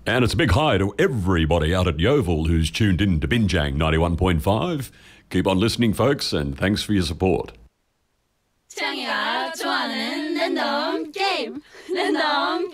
And it's a big hi to everybody out at Yeovil who's tuned in to Binjang 91.5. Keep on listening, folks, and thanks for your support. 창이가 좋아하는 랜덤 게임. 랜덤